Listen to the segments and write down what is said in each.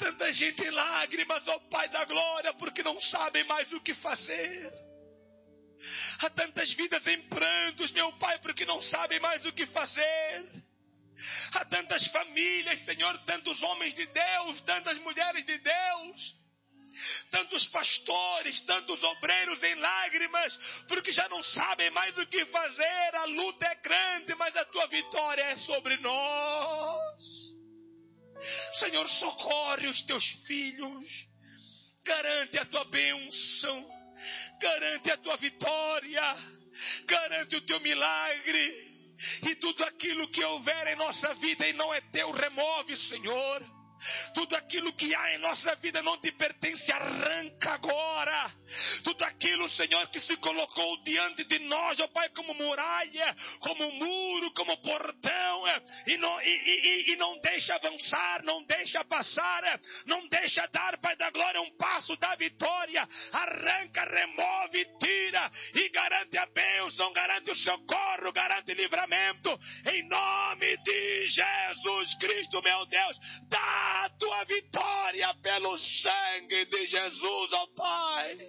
tanta gente em lágrimas, ó Pai da glória, porque não sabem mais o que fazer. Há tantas vidas em prantos, meu Pai, porque não sabem mais o que fazer. Há tantas famílias, Senhor, tantos homens de Deus, tantas mulheres de Deus, tantos pastores, tantos obreiros em lágrimas, porque já não sabem mais o que fazer. A luta é grande, mas a tua vitória é sobre nós. Senhor, socorre os teus filhos, garante a tua bênção, garante a tua vitória, garante o teu milagre, e tudo aquilo que houver em nossa vida e não é teu, remove, Senhor. Tudo aquilo que há em nossa vida não te pertence, arranca agora. Tudo aquilo, Senhor, que se colocou diante de nós, ó Pai, como muralha, como muro, como portão, e não deixa avançar, não deixa passar, não deixa dar, Pai da glória, um passo da vitória. Arranca, remove, tira e garante a bênção, garante o socorro, garante livramento. Em nome de Jesus Cristo, meu Deus, dá a tua vitória pelo sangue de Jesus, ó Pai.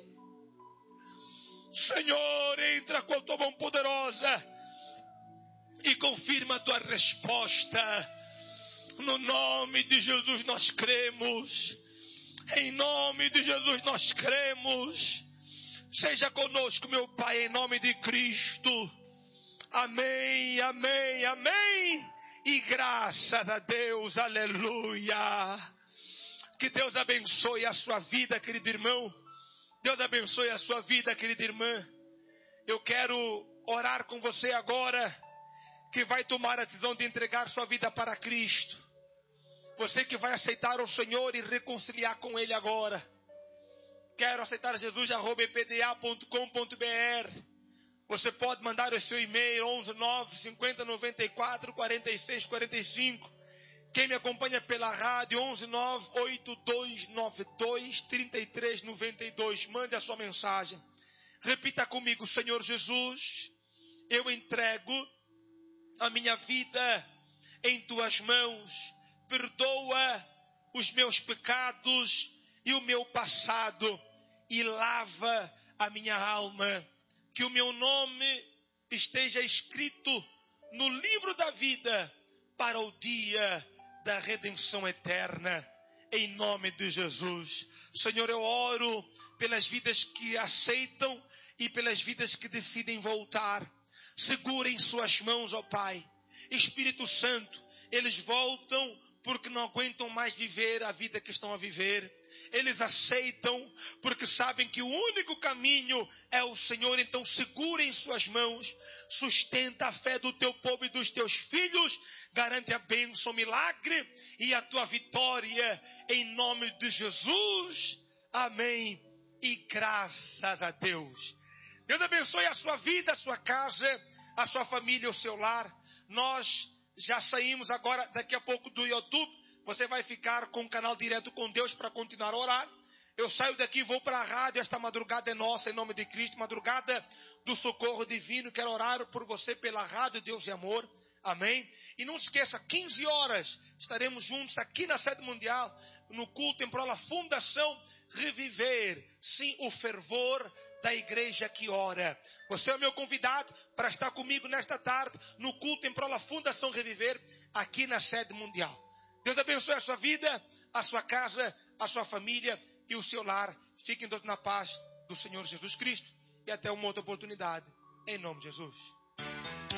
Senhor, entra com a tua mão poderosa e confirma a tua resposta. No nome de Jesus nós cremos. Em nome de Jesus nós cremos. Seja conosco, meu Pai, em nome de Cristo. Amém, amém, amém. E graças a Deus, aleluia. Que Deus abençoe a sua vida, querido irmão. Deus abençoe a sua vida, querida irmã. Eu quero orar com você agora, que vai tomar a decisão de entregar sua vida para Cristo. Você que vai aceitar o Senhor e reconciliar com Ele agora. Quero aceitar Jesus, @pda.com.br. Você pode mandar o seu e-mail 11 9 50 94 46 45. Quem me acompanha pela rádio 11 9 8292 33 92. Mande a sua mensagem. Repita comigo: Senhor Jesus, eu entrego a minha vida em tuas mãos. Perdoa os meus pecados e o meu passado e lava a minha alma. Que o meu nome esteja escrito no livro da vida para o dia da redenção eterna. Em nome de Jesus. Senhor, eu oro pelas vidas que aceitam e pelas vidas que decidem voltar. Segura em suas mãos, ó Pai. Espírito Santo, eles voltam porque não aguentam mais viver a vida que estão a viver. Eles aceitam porque sabem que o único caminho é o Senhor. Então segura em suas mãos, sustenta a fé do teu povo e dos teus filhos, garante a bênção, o milagre e a tua vitória em nome de Jesus. Amém e graças a Deus. Deus abençoe a sua vida, a sua casa, a sua família, o seu lar. Nós já saímos agora, daqui a pouco, do YouTube. Você vai ficar com o canal Direto com Deus para continuar a orar. Eu saio daqui e vou para a rádio. Esta madrugada é nossa, em nome de Cristo. Madrugada do socorro divino. Quero orar por você pela rádio Deus e Amor. Amém? E não esqueça, 15 horas estaremos juntos aqui na sede mundial, no culto em prol da Fundação Reviver. Sim, o fervor da igreja que ora. Você é o meu convidado para estar comigo nesta tarde, no culto em prol da Fundação Reviver, aqui na sede mundial. Deus abençoe a sua vida, a sua casa, a sua família e o seu lar. Fiquem todos na paz do Senhor Jesus Cristo. E até uma outra oportunidade. Em nome de Jesus.